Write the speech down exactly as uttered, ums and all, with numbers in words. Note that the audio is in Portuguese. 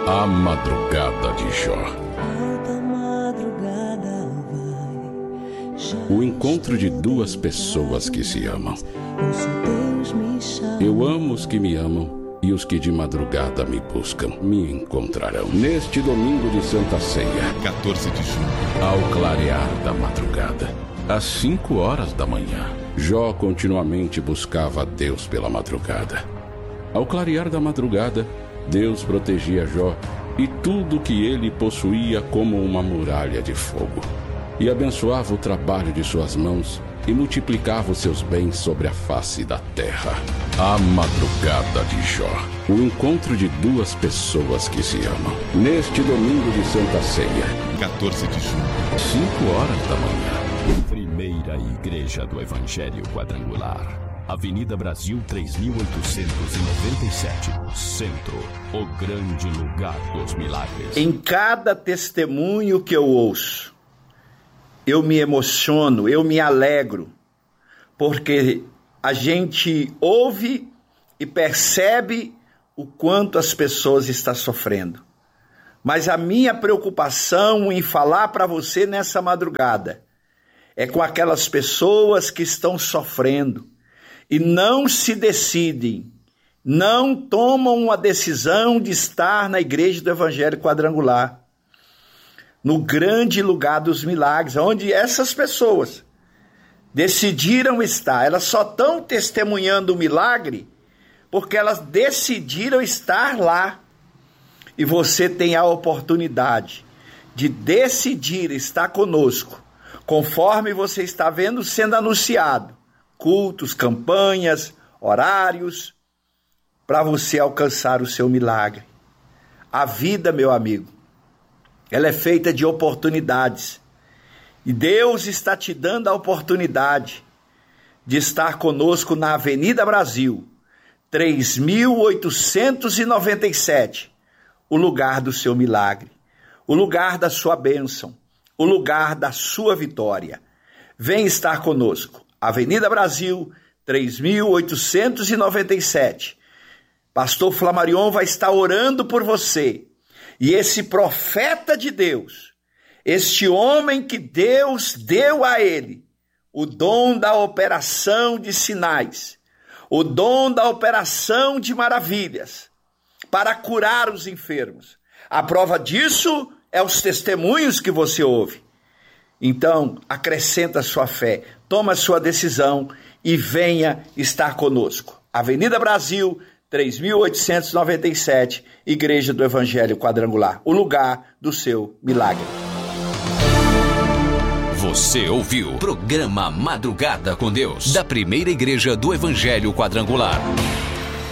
A Madrugada de Jó. O encontro de duas pessoas que se amam. Eu amo os que me amam, e os que de madrugada me buscam me encontrarão. Neste domingo de Santa Ceia, quatorze de junho, ao clarear da madrugada, às cinco horas da manhã, Jó continuamente buscava a Deus pela madrugada. Ao clarear da madrugada, Deus protegia Jó e tudo que ele possuía como uma muralha de fogo, e abençoava o trabalho de suas mãos e multiplicava os seus bens sobre a face da terra. A Madrugada de Jó. O encontro de duas pessoas que se amam. Neste domingo de Santa Ceia, quatorze de junho, cinco horas da manhã. Primeira Igreja do Evangelho Quadrangular. Avenida Brasil três mil oitocentos e noventa e sete, Centro, o grande lugar dos milagres. Em cada testemunho que eu ouço, eu me emociono, eu me alegro, porque a gente ouve e percebe o quanto as pessoas estão sofrendo. Mas a minha preocupação em falar para você nessa madrugada é com aquelas pessoas que estão sofrendo e não se decidem, não tomam uma decisão de estar na Igreja do Evangelho Quadrangular, no grande lugar dos milagres, onde essas pessoas decidiram estar. Elas só estão testemunhando o milagre porque elas decidiram estar lá. E você tem a oportunidade de decidir estar conosco, conforme você está vendo sendo anunciado. Cultos, campanhas, horários, para você alcançar o seu milagre. A vida, meu amigo, ela é feita de oportunidades. E Deus está te dando a oportunidade de estar conosco na Avenida Brasil, três mil oitocentos e noventa e sete, o lugar do seu milagre, o lugar da sua bênção, o lugar da sua vitória. Vem estar conosco. Avenida Brasil, três mil oitocentos e noventa e sete. Pastor Flamarion vai estar orando por você. E esse profeta de Deus, este homem que Deus deu a ele, o dom da operação de sinais, o dom da operação de maravilhas, para curar os enfermos. A prova disso é os testemunhos que você ouve. Então, acrescenta a sua fé, toma a sua decisão e venha estar conosco. Avenida Brasil, três mil oitocentos e noventa e sete, Igreja do Evangelho Quadrangular, o lugar do seu milagre. Você ouviu Programa Madrugada com Deus, da Primeira Igreja do Evangelho Quadrangular.